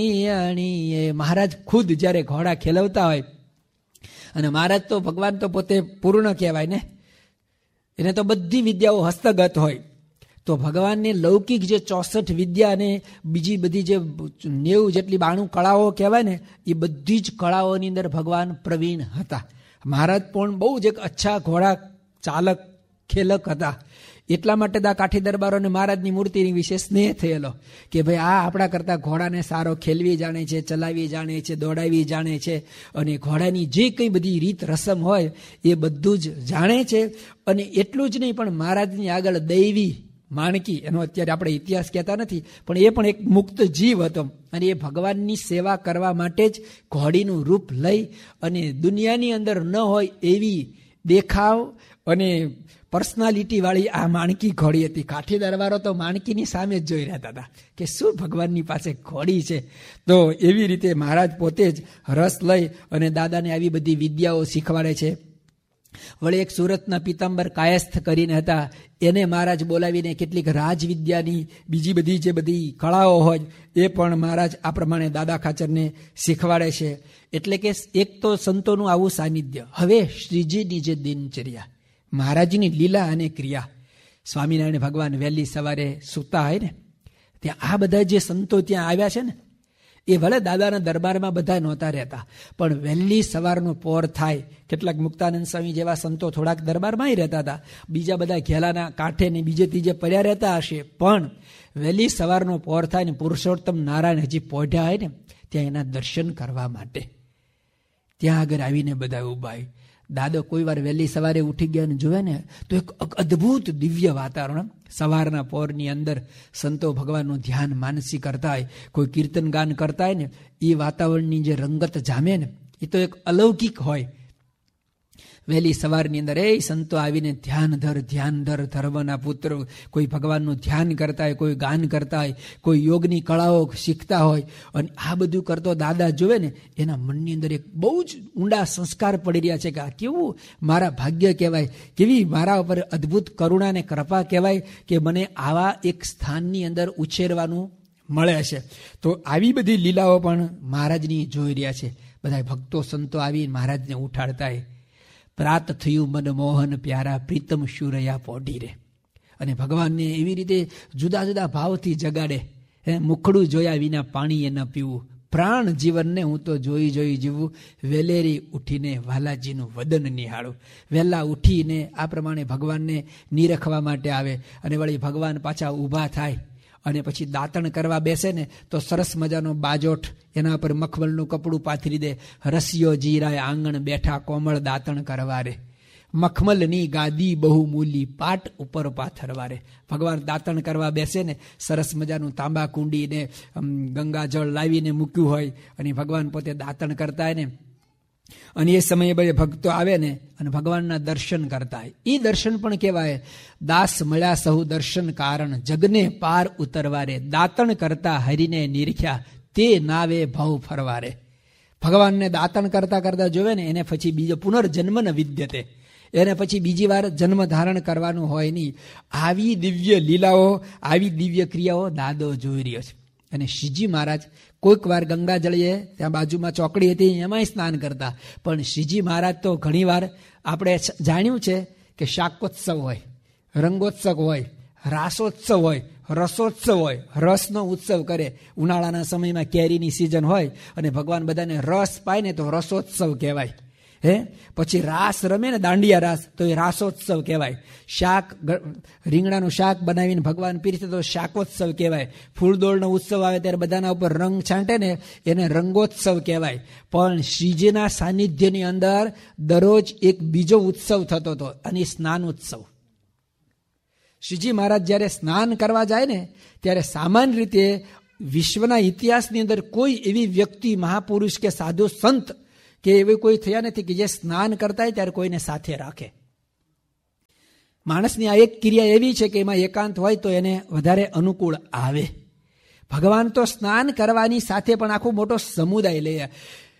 મહારાજ ખુદ જ્યારે ઘોડા ખેલવતા હોય, અને મહારાજ તો ભગવાન તો પોતે પૂર્ણ કહેવાય ને, એને તો બધી વિદ્યાઓ હસ્તગત હોય. તો ભગવાનને લૌકિક જે 64 વિદ્યા અને બીજી બધી જે 90 જેટલી 92 કળાઓ કહેવાય ને, એ બધી જ કળાઓની અંદર ભગવાન પ્રવીણ હતા. મહારાજ પણ બહુ જ એક અચ્છા ઘોડા ચાલક ખેલક હતા. એટલા માટે દા કાઠી દરબારોને મહારાજની મૂર્તિની વિશે સ્નેહ થયેલો કે ભાઈ આ આપણા કરતા ઘોડાને સારો ખેલવી જાણે છે, ચલાવી જાણે છે, દોડાવી જાણે છે, અને ઘોડાની જે કંઈ બધી રીત રસમ હોય એ બધું જ જાણે છે. અને એટલું જ નહીં, પણ મહારાજની આગળ દૈવી માણકી, એનો અત્યારે આપણે ઇતિહાસ કહેતા નથી, પણ એ પણ એક મુક્ત જીવ હતો. અને એ ભગવાનની સેવા કરવા માટે જ ઘોડીનું રૂપ લઈ અને દુનિયાની અંદર ન હોય એવી દેખાવ અને પર્સનાલિટી વાળી આ માણકી ઘોડી હતી. કાઠી દરબારો તો માણકીની સામે જ જોઈ રહેતા હતા કે શું ભગવાનની પાસે ઘોડી છે. તો એવી રીતે મહારાજ પોતે જ રસ લઈ અને દાદાને આવી બધી વિદ્યાઓ શીખવાડે છે. વળી એક સુરતના પિતાંબર કાયસ્થ કરીને હતા, એને મહારાજ બોલાવીને કેટલીક રાજવિદ્યાની બીજી બધી જે બધી કળાઓ હોય એ પણ મહારાજ આ પ્રમાણે દાદા ખાચરને શીખવાડે છે. એટલે કે એક તો સંતોનું આવું સાનિધ્ય. હવે શ્રીજીની જે દિનચર્યા, મહારાજની લીલા અને ક્રિયા, સ્વામિનારાયણ ભગવાન વહેલી સવારે સૂતા હોય ને, ત્યાં આ બધા જે સંતો ત્યાં આવ્યા છે ને, એ ભલે દાદાના દરબારમાં બધા નહોતા રહેતા, પણ વહેલી સવારનો પોર થાય. કેટલાક મુક્તાનંદ સ્વામી જેવા સંતો થોડાક દરબારમાં રહેતા હતા, બીજા બધા ઘેલાના કાંઠે ને બીજે ત્રીજે પડ્યા રહેતા હશે, પણ વહેલી સવારનો પોર થાય ને પુરુષોત્તમ નારાયણ હજી પોઢ્યા હોય ને, ત્યાં એના દર્શન કરવા માટે ત્યાં આગળ આવીને બધા ઉભા હોય. દાદો કોઈ વાર વહેલી સવારે ઉઠી ગયા ને જોવે ને તો એક અદ્ભુત દિવ્ય વાતાવરણ. સવારના પોરની અંદર સંતો ભગવાનનું ધ્યાન માનસી કરતા હોય, કોઈ કીર્તન ગાન કરતા હોય ને, એ વાતાવરણની જે રંગત જામે ને, એ તો એક અલૌકિક હોય. વહેલી સવારની અંદર એ સંતો આવીને ધ્યાન ધર ધર્મના પુત્ર, કોઈ ભગવાનનું ધ્યાન કરતા હોય, કોઈ ગાન કરતા હોય, કોઈ યોગની કળાઓ શીખતા હોય, અને આ બધું કરતો દાદા જોવે ને, એના મનની અંદર એક બહુ જ ઊંડા સંસ્કાર પડી રહ્યા છે કે આ કેવું મારા ભાગ્ય કહેવાય, કેવી મારા ઉપર અદ્ભુત કરુણા અને કૃપા કહેવાય કે મને આવા એક સ્થાનની અંદર ઉછેરવાનું મળે છે. તો આવી બધી લીલાઓ પણ મહારાજની જોઈ રહ્યા છે. બધા ભક્તો સંતો આવી મહારાજને ઉઠાડતા હોય. પ્રાત થયું મનમોહન પ્યારા પ્રીતમ શુરયા પોઢી રે. અને ભગવાનને એવી રીતે જુદા જુદા ભાવથી જગાડે. મુખડું જોયા વિના પાણી એ ન પીવું, પ્રાણ જીવનને હું તો જોઈ જીવું, વેલેરી ઉઠીને વાલાજીનું વદન નિહાળું. વહેલા ઉઠીને આ પ્રમાણે ભગવાનને નિરખવા માટે આવે. અને વળી ભગવાન પાછા ઊભા થાય અને પછી દાંતણ કરવા બેસે ને તો સરસ મજાનો બાજોઠ, એના પર મખમલનું કપડું પાથરી દે. રસિયો જીરાય આંગણ બેઠા કોમળ દાંતણ કરવા રે, મખમલની ગાદી બહુ મૂલી પાટ ઉપર પાથરવા રે. ભગવાન દાંતણ કરવા બેસે ને, સરસ મજાનું તાંબા કુંડીને ગંગાજળ લાવીને મૂક્યું હોય, અને ભગવાન પોતે દાંતણ કરતા હોય ને, અને એ સમયે બધા ભક્તો આવે ને અને ભગવાનના દર્શન કરતા હોય. એ દર્શન પણ કહેવાય દાસ મળ્યા સહુ દર્શન કારણ, જગને પાર ઉતરવારે, દાંતણ કરતા હરીને નિરખ્યા, તે નાવે ભાવ ફરવારે. ભગવાનને દાંતણ કરતા કરતા જોવે ને, એને પછી બીજો પુનર્જન્મ ન વિદ્યતે, એને પછી બીજી વાર જન્મ ધારણ કરવાનું હોય નહીં. આવી દિવ્ય લીલાઓ, આવી દિવ્ય ક્રિયાઓ દાદો જોઈ રહ્યો છે. અને શ્રીજી મહારાજ કોઈક વાર ગંગાજળીએ, ત્યાં બાજુમાં ચોકડી હતી, એમાંય સ્નાન કરતા. પણ શ્રીજી મહારાજ તો ઘણી વાર આપણે જાણ્યું છે કે શાકોત્સવ હોય, રંગોત્સવ હોય, રાસોત્સવ હોય, રસોત્સવ હોય, રસનો ઉત્સવ કરે. ઉનાળાના સમયમાં કેરીની સિઝન હોય અને ભગવાન બધાને રસ પાય ને તો રસોત્સવ કહેવાય. પછી રાસ રમે ને, દાંડિયા રાસ, તો એ રાસોત્સવ કહેવાય. શાક, રીંગણાનું શાક બનાવીને ભગવાન પીરસે તો શાકોત્સવ કહેવાય. ફૂલદોળનો ઉત્સવ આવે ત્યારે બધાના ઉપર રંગ છાંટે ને, એને રંગોત્સવ કહેવાય. પણ શ્રીજીના સાનિધ્યની અંદર દરરોજ એક બીજો ઉત્સવ થતો હતો, અને સ્નાન ઉત્સવ. શ્રીજી મહારાજ જ્યારે સ્નાન કરવા જાય ને, ત્યારે સામાન્ય રીતે વિશ્વના ઇતિહાસની અંદર કોઈ એવી વ્યક્તિ, મહાપુરુષ કે સાધુ સંત કે એવી કોઈ થયા નથી કે જે સ્નાન કરતા હોય ત્યારે કોઈને સાથે રાખે. માણસની આ એક ક્રિયા એવી છે કે એમાં એકાંત હોય તો એને વધારે અનુકૂળ આવે. ભગવાન તો સ્નાન કરવાની સાથે પણ આખો મોટો સમુદાય લે.